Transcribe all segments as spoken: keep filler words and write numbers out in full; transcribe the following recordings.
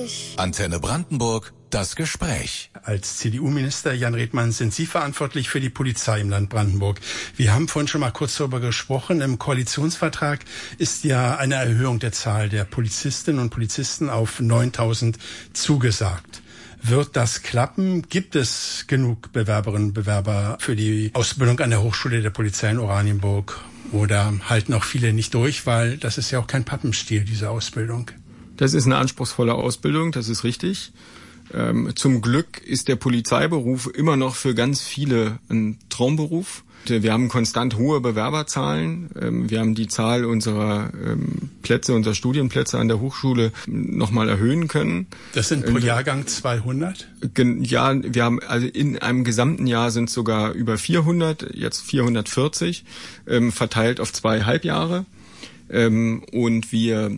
Gespräch. Antenne Brandenburg, das Gespräch. Als C D U-Minister Jan Redmann sind Sie verantwortlich für die Polizei im Land Brandenburg. Wir haben vorhin schon mal kurz darüber gesprochen. Im Koalitionsvertrag ist ja eine Erhöhung der Zahl der Polizistinnen und Polizisten auf neuntausend zugesagt. Wird das klappen? Gibt es genug Bewerberinnen und Bewerber für die Ausbildung an der Hochschule der Polizei in Oranienburg? Oder halten auch viele nicht durch, weil das ist ja auch kein Pappenstiel, diese Ausbildung? Das ist eine anspruchsvolle Ausbildung, das ist richtig. Ähm, zum Glück ist der Polizeiberuf immer noch für ganz viele ein Traumberuf. Wir haben konstant hohe Bewerberzahlen. Ähm, wir haben die Zahl unserer ähm, Plätze, unserer Studienplätze an der Hochschule nochmal erhöhen können. Das sind pro Jahrgang zweihundert? Ja, wir haben also in einem gesamten Jahr sind es sogar über vierhundert, jetzt vierhundertvierzig, ähm, verteilt auf zwei Halbjahre. Ähm, und wir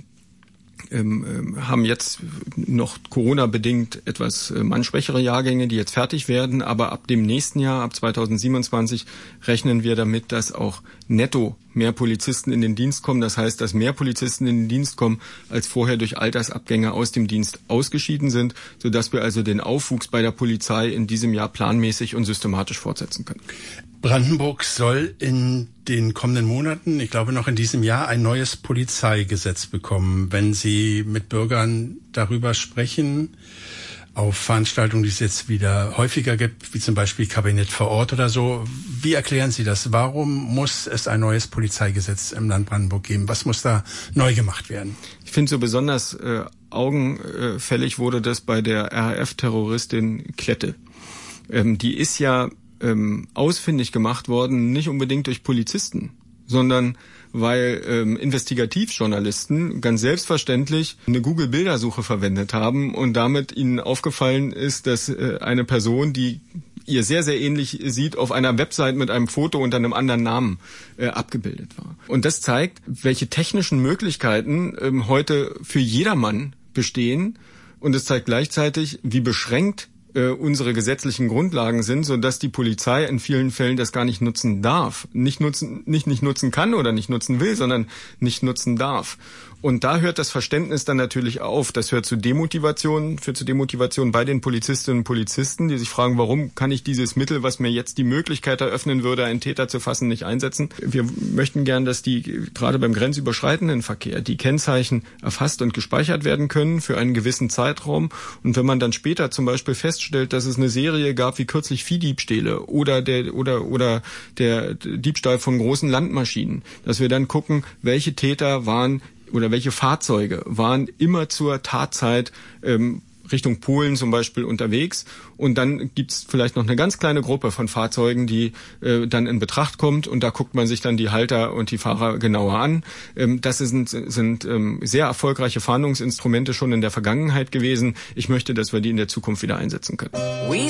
Ähm, haben jetzt noch Corona-bedingt etwas äh, mannschwächere Jahrgänge, die jetzt fertig werden, aber ab dem nächsten Jahr, ab zweitausendsiebenundzwanzig, rechnen wir damit, dass auch netto mehr Polizisten in den Dienst kommen. Das heißt, dass mehr Polizisten in den Dienst kommen, als vorher durch Altersabgänge aus dem Dienst ausgeschieden sind, sodass wir also den Aufwuchs bei der Polizei in diesem Jahr planmäßig und systematisch fortsetzen können. Brandenburg soll in den kommenden Monaten, ich glaube noch in diesem Jahr, ein neues Polizeigesetz bekommen. Wenn Sie mit Bürgern darüber sprechen, auf Veranstaltungen, die es jetzt wieder häufiger gibt, wie zum Beispiel Kabinett vor Ort oder so, wie erklären Sie das? Warum muss es ein neues Polizeigesetz im Land Brandenburg geben? Was muss da neu gemacht werden? Ich finde, so besonders äh, augenfällig wurde das bei der R A F-Terroristin Klette. Ähm, die ist ja ähm, ausfindig gemacht worden, nicht unbedingt durch Polizisten, sondern weil ähm, Investigativjournalisten ganz selbstverständlich eine Google-Bildersuche verwendet haben und damit ihnen aufgefallen ist, dass äh, eine Person, die ihr sehr, sehr ähnlich sieht, auf einer Website mit einem Foto unter einem anderen Namen äh, abgebildet war. Und das zeigt, welche technischen Möglichkeiten ähm, heute für jedermann bestehen, und es zeigt gleichzeitig, wie beschränkt unsere gesetzlichen Grundlagen sind, so dass die Polizei in vielen Fällen das gar nicht nutzen darf, nicht nutzen, nicht nicht nutzen kann oder nicht nutzen will, sondern nicht nutzen darf. Und da hört das Verständnis dann natürlich auf. Das hört zu Demotivation, führt zu Demotivation bei den Polizistinnen und Polizisten, die sich fragen, warum kann ich dieses Mittel, was mir jetzt die Möglichkeit eröffnen würde, einen Täter zu fassen, nicht einsetzen. Wir möchten gern, dass die gerade beim grenzüberschreitenden Verkehr die Kennzeichen erfasst und gespeichert werden können für einen gewissen Zeitraum. Und wenn man dann später zum Beispiel feststellt, dass es eine Serie gab wie kürzlich Viehdiebstähle oder der oder oder der Diebstahl von großen Landmaschinen, dass wir dann gucken, welche Täter waren oder welche Fahrzeuge waren immer zur Tatzeit ähm, Richtung Polen zum Beispiel unterwegs. Und dann gibt's vielleicht noch eine ganz kleine Gruppe von Fahrzeugen, die äh, dann in Betracht kommt. Und da guckt man sich dann die Halter und die Fahrer genauer an. Ähm, das sind, sind ähm, sehr erfolgreiche Fahndungsinstrumente schon in der Vergangenheit gewesen. Ich möchte, dass wir die in der Zukunft wieder einsetzen können.